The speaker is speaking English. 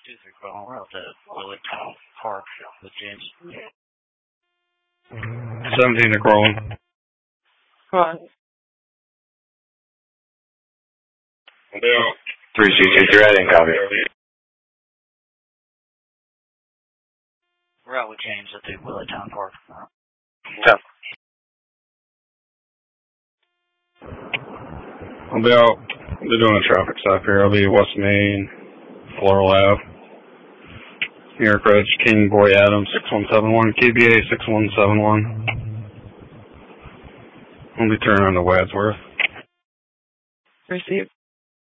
We're out at Willett Park with James. 17 to Crowell. Right. Bill. 363, I didn't copy. We're out with James at the Willett Town Park. Yeah. I'll be out. They're doing a traffic stop here. I'll be West Main, Floral Ave. New York Ridge, King Boy Adams, 6171, KBA 6171. I'll be turning on to Wadsworth. Received.